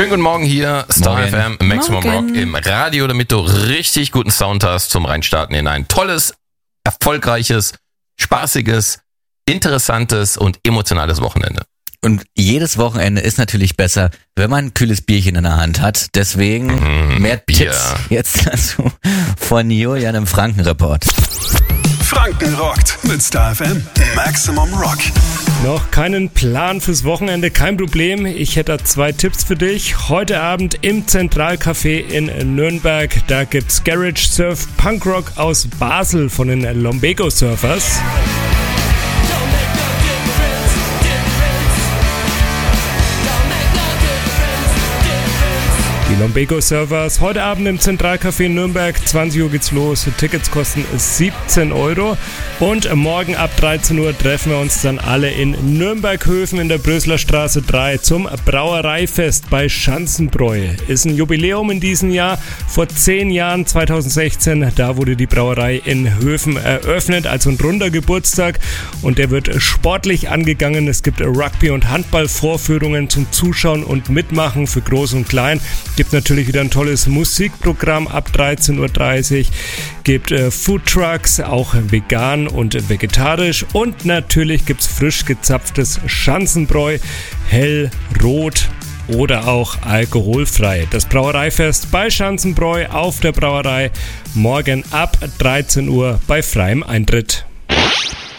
Schönen guten Morgen hier, Star Morgen. FM, Maximum Morgen. Rock im Radio, damit du richtig guten Sound hast zum Reinstarten in ein tolles, erfolgreiches, spaßiges, interessantes und emotionales Wochenende. Und jedes Wochenende ist natürlich besser, wenn man ein kühles Bierchen in der Hand hat. Deswegen mehr Bier. Tipps jetzt dazu von Julian im Frankenreport. Franken rockt mit Star FM. Maximum Rock. Noch keinen Plan fürs Wochenende, kein Problem. Ich hätte da 2 Tipps für dich. Heute Abend im Zentralcafé in Nürnberg, da gibt's Garage Surf Punkrock aus Basel von den Lumbago Surfers. Die Lumbago Surfers heute Abend im Zentralcafé in Nürnberg, 20 Uhr geht's los, Tickets kosten 17 €. Und morgen ab 13 Uhr treffen wir uns dann alle in Nürnberghöfen in der Brösler Straße 3 zum Brauereifest bei Schanzenbräu. Ist ein Jubiläum in diesem Jahr. Vor 10 Jahren, 2016, da wurde die Brauerei in Höfen eröffnet, also ein runder Geburtstag. Und der wird sportlich angegangen. Es gibt Rugby- und Handballvorführungen zum Zuschauen und Mitmachen für Groß und Klein. Gibt natürlich wieder ein tolles Musikprogramm ab 13.30 Uhr. Gibt Foodtrucks, auch vegan und vegetarisch. Und natürlich gibt's frisch gezapftes Schanzenbräu, hell, rot oder auch alkoholfrei. Das Brauereifest bei Schanzenbräu auf der Brauerei morgen ab 13 Uhr bei freiem Eintritt.